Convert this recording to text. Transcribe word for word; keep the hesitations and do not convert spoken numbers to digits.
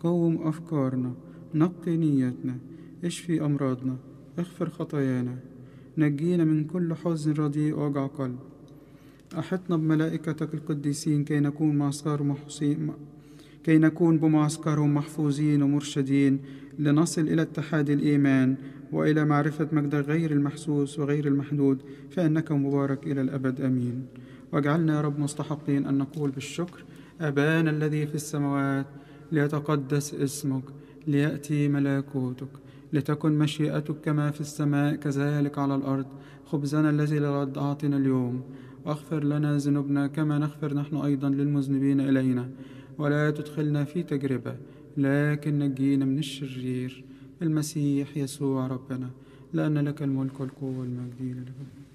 قوم أفكارنا، نقي نيتنا، اشفي أمراضنا، اغفر خطايانا، نجينا من كل حزن رديء ووجع قلب. أحطنا بملائكتك القديسين كي نكون معسكرهم محصين كي نكون بمعسكرهم محفوظين ومرشدين، لنصل إلى اتحاد الإيمان وإلى معرفة مجدك غير المحسوس وغير المحدود، فإنك مبارك إلى الأبد. أمين. واجعلنا يا رب مستحقين أن نقول بالشكر: أبانا الذي في السماوات، ليتقدس اسمك، ليأتي ملكوتك، لتكن مشيئتك كما في السماء كذلك على الأرض. خبزنا الذي للغد أعطنا اليوم، واغفر لنا ذنوبنا كما نغفر نحن أيضا للمذنبين إلينا، ولا تدخلنا في تجربة لكن نجينا من الشرير. المسيح يسوع ربنا، لأن لك الملك والقوة والمجد إلى الأبد.